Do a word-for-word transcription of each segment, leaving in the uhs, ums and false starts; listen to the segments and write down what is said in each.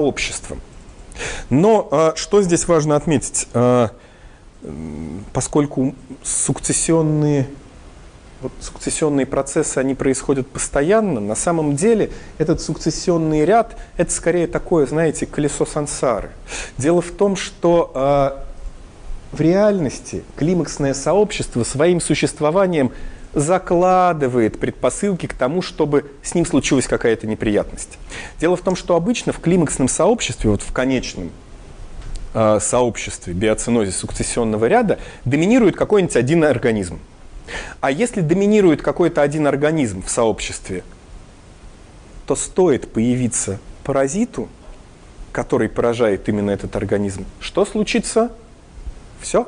обществом. Но а, что здесь важно отметить? А, поскольку сукцессионные, вот, сукцессионные процессы, они происходят постоянно, на самом деле этот сукцессионный ряд – это скорее такое, знаете, колесо сансары. Дело в том, что а, в реальности климаксное сообщество своим существованием закладывает предпосылки к тому, чтобы с ним случилась какая-то неприятность. Дело в том, что обычно в климаксном сообществе, вот в конечном э, сообществе биоценозе сукцессионного ряда, доминирует какой-нибудь один организм. А если доминирует какой-то один организм в сообществе, то стоит появиться паразиту, который поражает именно этот организм, что случится? Все.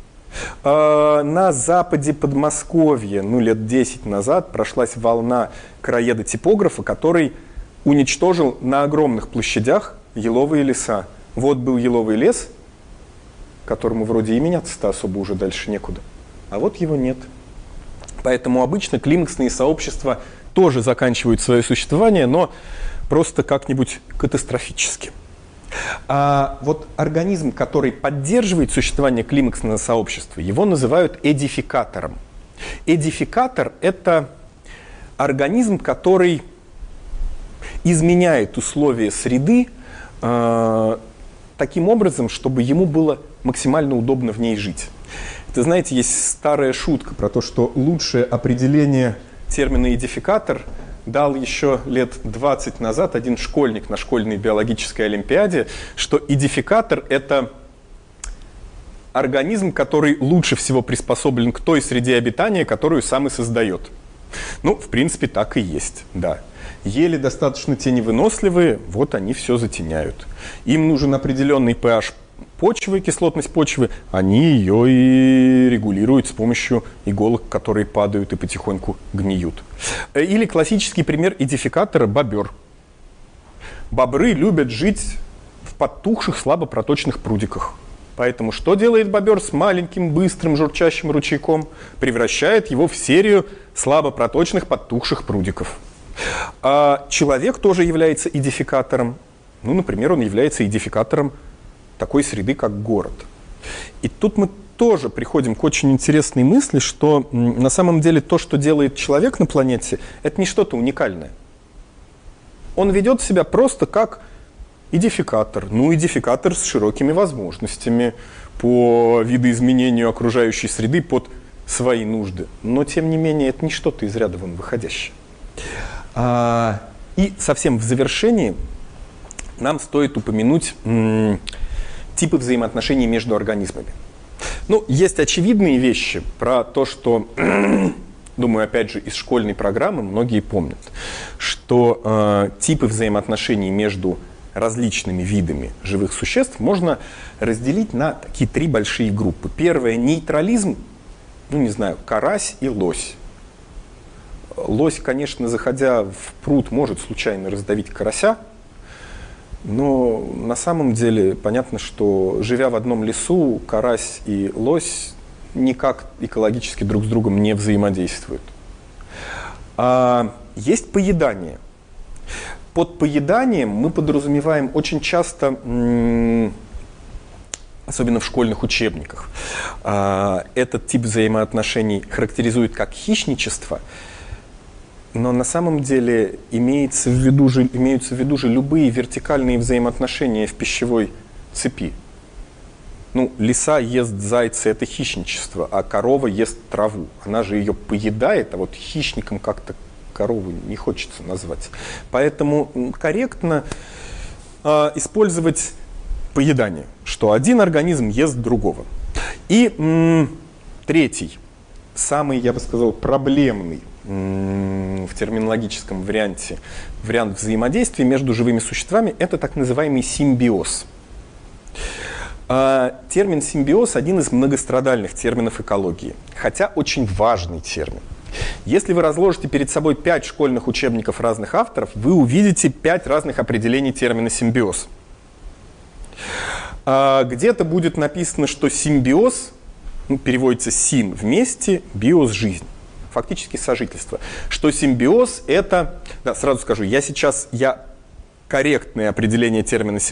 На западе Подмосковья, ну, лет десять назад, прошлась волна короеда-типографа, который уничтожил на огромных площадях еловые леса. Вот был еловый лес, которому вроде и меняться-то особо уже дальше некуда, а вот его нет. Поэтому обычно климаксные сообщества тоже заканчивают свое существование, но просто как-нибудь катастрофически. А вот организм, который поддерживает существование климаксного сообщества, его называют эдификатором. Эдификатор – это организм, который изменяет условия среды э, таким образом, чтобы ему было максимально удобно в ней жить. Это, знаете, есть старая шутка про то, что лучшее определение термина «эдификатор» дал еще лет двадцать назад один школьник на школьной биологической олимпиаде, что эдификатор – это организм, который лучше всего приспособлен к той среде обитания, которую сам и создает. Ну, в принципе, так и есть, да. Ели достаточно теневыносливые, вот они все затеняют. Им нужен определенный pH почвы, кислотность почвы, они ее и регулируют с помощью иголок, которые падают и потихоньку гниют. Или классический пример эдификатора – бобер. Бобры любят жить в подтухших, слабо проточных прудиках. Поэтому что делает бобер с маленьким, быстрым, журчащим ручейком? Превращает его в серию слабо проточных, подтухших прудиков. А человек тоже является эдификатором. Ну, например, он является эдификатором такой среды, как город. И тут мы тоже приходим к очень интересной мысли, что на самом деле то, что делает человек на планете, это не что-то уникальное. Он ведет себя просто как эдификатор. Ну, эдификатор с широкими возможностями по видоизменению окружающей среды под свои нужды. Но, тем не менее, это не что-то из ряда вон выходящее. А, и совсем в завершении нам стоит упомянуть м- типы взаимоотношений между организмами. Ну, есть очевидные вещи про то, что, думаю, опять же, из школьной программы многие помнят, что э, типы взаимоотношений между различными видами живых существ можно разделить на такие три большие группы. Первая – нейтрализм, ну, не знаю, карась и лось. Лось, конечно, заходя в пруд, может случайно раздавить карася, но на самом деле понятно, что, живя в одном лесу, карась и лось никак экологически друг с другом не взаимодействуют. А есть поедание. Под поеданием мы подразумеваем очень часто, особенно в школьных учебниках, этот тип взаимоотношений характеризует как хищничество. Но на самом деле имеется в виду же, имеются в виду же любые вертикальные взаимоотношения в пищевой цепи. Ну, лиса ест зайца – это хищничество, а корова ест траву. Она же ее поедает, а вот хищником как-то корову не хочется назвать. Поэтому корректно э, использовать поедание, что один организм ест другого. И м- третий, самый, я бы сказал, проблемный в терминологическом варианте, вариант взаимодействия между живыми существами – это так называемый симбиоз. Термин симбиоз – один из многострадальных терминов экологии, хотя очень важный термин. Если вы разложите перед собой пять школьных учебников разных авторов, вы увидите пять разных определений термина симбиоз. Где-то будет написано, что симбиоз, ну, переводится сим – вместе, биос – жизнь. Фактически сожительство. Что симбиоз – это… Да, сразу скажу, я сейчас… Я корректное определение термина